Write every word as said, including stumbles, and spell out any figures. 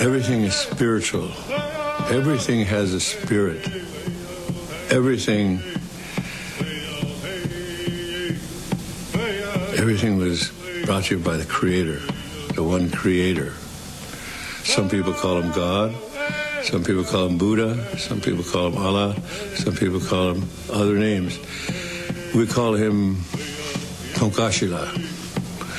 Everything is spiritual. Everything has a spirit. Everything, everything was brought to you by the Creator, the one Creator. Some people call him God. Some people call him Buddha. Some people call him Allah. Some people call him other names. We call him Tomkashila.